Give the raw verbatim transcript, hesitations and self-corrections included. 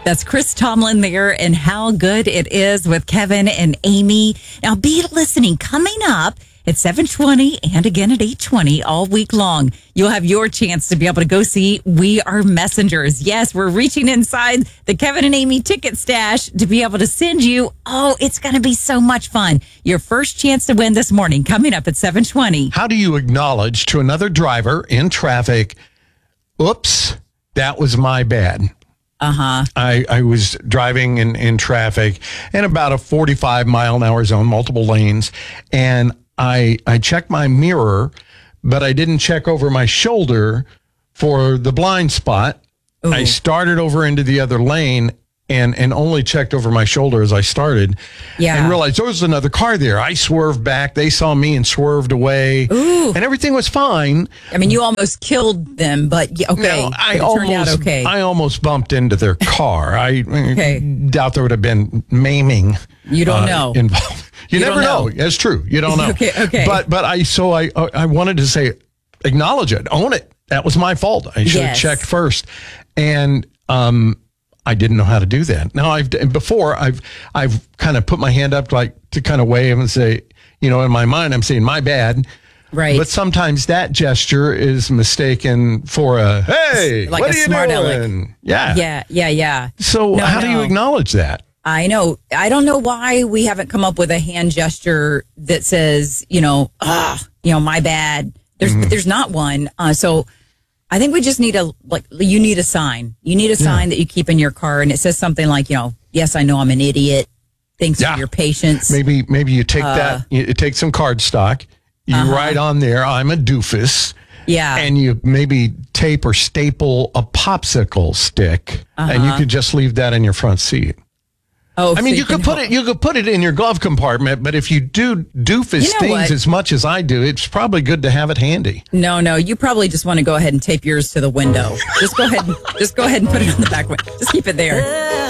That's Chris Tomlin there, and How Good It Is with Kevin and Amy. Now, be listening. Coming up at seven twenty and again at eight twenty all week long, you'll have your chance to be able to go see We Are Messengers. Yes, we're reaching inside the Kevin and Amy ticket stash to be able to send you. Oh, it's going to be so much fun. Your first chance to win this morning, coming up at seven twenty. How do you acknowledge to another driver in traffic, oops, that was my bad? Uh-huh. I, I was driving in, in traffic in about a forty-five mile an hour zone, multiple lanes, and I I checked my mirror, but I didn't check over my shoulder for the blind spot. Ooh. I started over into the other lane and, and only checked over my shoulder as I started. Yeah. And realized there was another car there. I swerved back. They saw me and swerved away. Ooh. And everything was fine. I mean, you almost killed them, but yeah, okay. No, I it almost, turned out okay. I almost bumped into their car. I okay. doubt there would have been maiming. You don't uh, know. Involved. You, you never know. know. That's true. You don't know. okay, okay. But but I so I I wanted to say, acknowledge it, own it. That was my fault. I should yes. have checked first, and um, I didn't know how to do that. Now I've before I've I've kind of put my hand up like to kind of wave and say, you know, in my mind I'm saying my bad. Right. But sometimes that gesture is mistaken for a hey, like what a are you smart doing? aleck. Yeah. Yeah. Yeah. Yeah. So no, how no. do you acknowledge that? I know. I don't know why we haven't come up with a hand gesture that says, you know, ah, you know, my bad. There's, mm-hmm. there's not one. Uh, so I think we just need a, like, you need a sign. You need a sign yeah. that you keep in your car, and it says something like, you know, yes, I know I'm an idiot. Thanks yeah. for your patience. Maybe, maybe you take uh, that, you take some cardstock, you uh-huh. write on there, I'm a doofus. Yeah. And you maybe tape or staple a popsicle stick, uh-huh. and you could just leave that in your front seat. Oh, I mean, so you, you could put help. it. You could put it in your glove compartment, but if you do doofus you know things what? as much as I do, it's probably good to have it handy. No, no, you probably just want to go ahead and tape yours to the window. Just go ahead, and, just go ahead and put it on the back window. Just keep it there.